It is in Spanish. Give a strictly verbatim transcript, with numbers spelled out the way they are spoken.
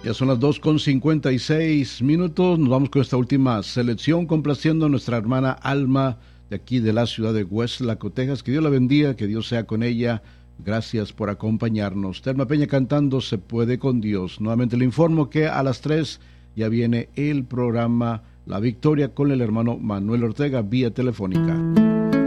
Ya son las dos con cincuenta y seis minutos. Nos vamos con esta última selección, complaciendo a nuestra hermana Alma de aquí de la ciudad de Westlaco, Texas. Que Dios la bendiga, que Dios sea con ella. Gracias por acompañarnos. Telma Peña cantando Se Puede con Dios. Nuevamente le informo que a las tres ya viene el programa La Victoria con el hermano Manuel Ortega vía telefónica.